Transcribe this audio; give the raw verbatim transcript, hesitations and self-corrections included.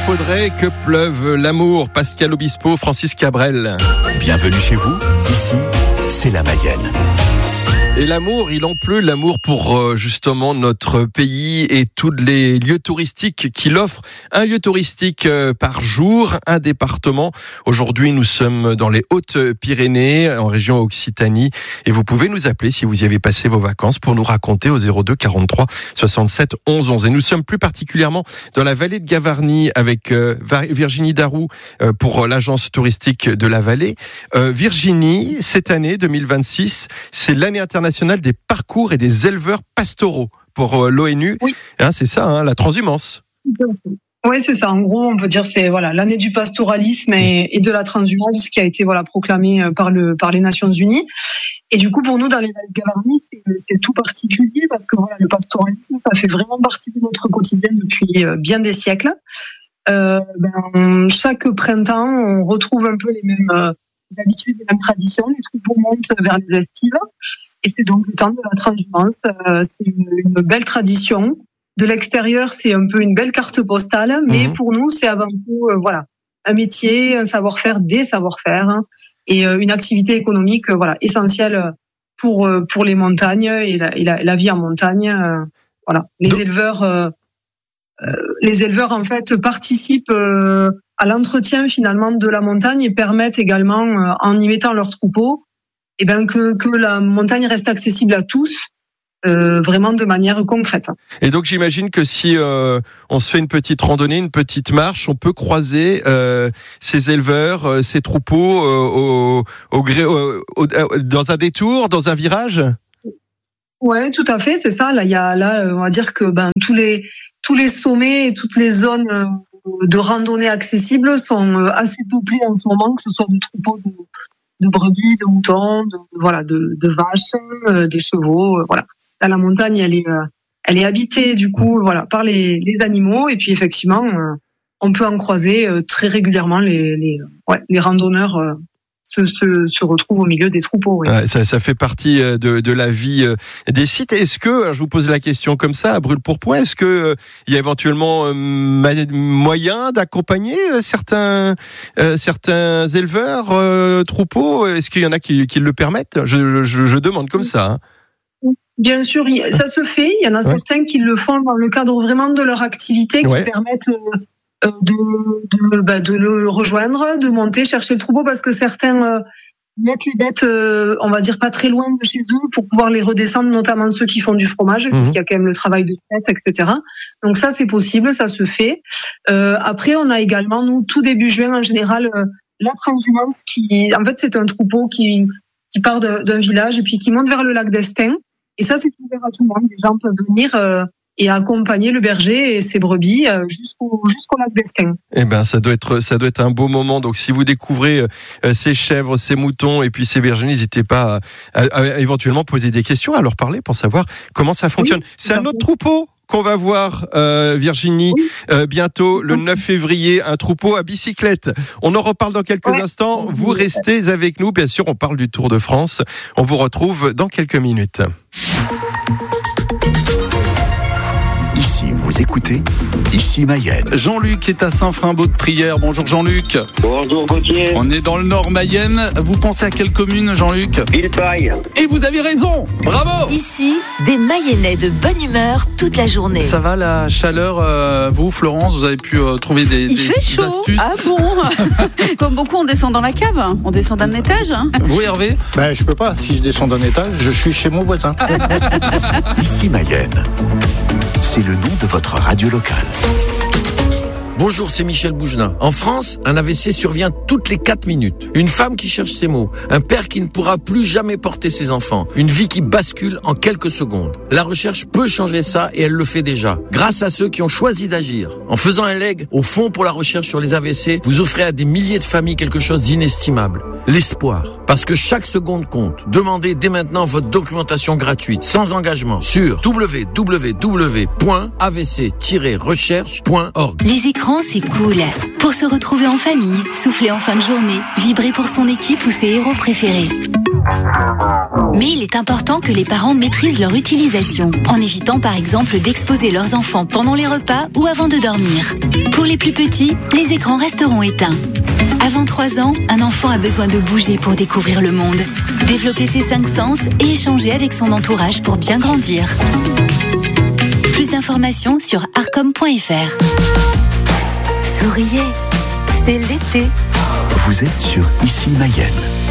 faudrait que pleuve l'amour. Pascal Obispo, Francis Cabrel. Bienvenue chez vous, ici, c'est la Mayenne. Et l'amour, il en pleut, l'amour pour euh, justement notre pays et tous les lieux touristiques qu'il offre. Un lieu touristique euh, par jour, un département. Aujourd'hui, nous sommes dans les Hautes-Pyrénées, en région Occitanie. Et vous pouvez nous appeler si vous y avez passé vos vacances pour nous raconter au zéro deux quarante-trois soixante-sept onze onze. Et nous sommes plus particulièrement dans la vallée de Gavarnie avec euh, Virginie Darroux euh, pour l'agence touristique de la vallée. Euh, Virginie, cette année deux mille vingt-six, c'est l'année internationale des parcours et des éleveurs pastoraux pour l'ONU. Oui. Hein, c'est ça, hein, la transhumance. Oui, c'est ça. En gros, on peut dire c'est voilà l'année du pastoralisme et, et de la transhumance qui a été voilà proclamée par le par les Nations Unies. Et du coup, pour nous, dans les Vallées de Gavarnie, c'est, c'est tout particulier parce que voilà, le pastoralisme, ça fait vraiment partie de notre quotidien depuis bien des siècles. Euh, ben, chaque printemps, on retrouve un peu les mêmes euh, habitudes, les mêmes traditions. Les troupeaux montent vers les estives. Et c'est donc le temps de la transhumance. Euh, c'est une, une belle tradition. De l'extérieur, c'est un peu une belle carte postale, mais mmh. pour nous, c'est avant tout, euh, voilà, un métier, un savoir-faire, des savoir-faire, hein, et euh, une activité économique, euh, voilà, essentielle pour euh, pour les montagnes et la, et la, la vie en montagne. Euh, voilà, les donc... éleveurs, euh, euh, les éleveurs en fait participent euh, à l'entretien finalement de la montagne et permettent également, euh, en y mettant leurs troupeaux, et ben que que la montagne reste accessible à tous, euh, vraiment de manière concrète. Et donc j'imagine que si euh, on se fait une petite randonnée, une petite marche, on peut croiser euh, ces éleveurs, euh, ces troupeaux euh, au, au gré, au, au, dans un détour, dans un virage. Ouais, tout à fait, c'est ça. Là, il y a là, on va dire que ben tous les tous les sommets et toutes les zones de randonnée accessibles sont assez peuplées en ce moment, que ce soit des troupeaux de de brebis, de moutons, de, voilà, de, de vaches, euh, des chevaux, euh, voilà. Là, la montagne, elle est, euh, elle est habitée du coup, voilà, par les, les animaux, et puis effectivement, euh, on peut en croiser euh, très régulièrement. Les, les, ouais, les randonneurs euh, se, se, se retrouvent au milieu des troupeaux. Oui. Ouais, ça, ça fait partie de, de la vie des sites. Est-ce que, alors je vous pose la question comme ça, à brûle-pourpoint, est-ce que euh, il y a éventuellement euh, moyen d'accompagner euh, certains, euh, certains éleveurs euh, troupeaux? Est-ce qu'il y en a qui, qui le permettent? je, je, je demande comme ça. Hein. Bien sûr, ça se fait. Il y en a ouais. certains qui le font dans le cadre vraiment de leur activité, qui ouais. permettent euh, De, de, bah, de le rejoindre, de monter, chercher le troupeau, parce que certains euh, mettent les bêtes, euh, on va dire, pas très loin de chez eux pour pouvoir les redescendre, notamment ceux qui font du fromage, mmh. puisqu'il y a quand même le travail de traite, et cetera. Donc ça, c'est possible, ça se fait. Euh, après, on a également, nous, tout début juin, en général, euh, la transhumance qui, en fait, c'est un troupeau qui, qui part de, d'un village et puis qui monte vers le lac d'Estaing. Et ça, c'est ouvert à tout le monde. Les gens peuvent venir euh, et accompagner le berger et ses brebis jusqu'au jusqu'au lac d'Estaing. Eh ben, ça doit être ça doit être un beau moment. Donc, si vous découvrez euh, ces chèvres, ces moutons et puis ces bergers, n'hésitez pas à, à, à éventuellement poser des questions, à leur parler pour savoir comment ça fonctionne. Oui, c'est un autre troupeau qu'on va voir, euh, Virginie, oui. euh, bientôt le neuf février, un troupeau à bicyclette. On en reparle dans quelques ouais. instants. Vous restez avec nous. Bien sûr, on parle du Tour de France. On vous retrouve dans quelques minutes. Ici, vous écoutez, ici Mayenne. Jean-Luc est à Saint-Frimbault-de-Prière. Bonjour Jean-Luc. Bonjour Gauthier. On est dans le Nord Mayenne. Vous pensez à quelle commune, Jean-Luc? Villeparisis. Et vous avez raison. Bravo. Ici, des Mayennais de bonne humeur toute la journée. Ça va la chaleur, euh, vous, Florence, vous avez pu euh, trouver des, Il des, fait chaud. des astuces? Ah bon? Comme beaucoup, on descend dans la cave. On descend d'un étage. Hein. Vous, Hervé? Ben, je peux pas. Si je descends d'un étage, je suis chez mon voisin. Ici Mayenne. C'est le nom de votre radio locale. Bonjour, c'est Michel Bougelin. En France, un A V C survient toutes les quatre minutes. Une femme qui cherche ses mots, un père qui ne pourra plus jamais porter ses enfants, une vie qui bascule en quelques secondes. La recherche peut changer ça et elle le fait déjà, grâce à ceux qui ont choisi d'agir. En faisant un leg au Fonds pour la recherche sur les A V C, vous offrez à des milliers de familles quelque chose d'inestimable. L'espoir. Parce que chaque seconde compte. Demandez dès maintenant votre documentation gratuite, sans engagement, sur w w w point a v c tiret recherche point org. Les écrans, c'est cool. Pour se retrouver en famille, souffler en fin de journée, vibrer pour son équipe ou ses héros préférés. Mais il est important que les parents maîtrisent leur utilisation, en évitant par exemple d'exposer leurs enfants pendant les repas ou avant de dormir. Pour les plus petits, les écrans resteront éteints. Avant trois ans, un enfant a besoin de bouger pour découvrir le monde, développer ses cinq sens et échanger avec son entourage pour bien grandir. Plus d'informations sur arcom point f r. Souriez, c'est l'été. Vous êtes sur Ici Mayenne.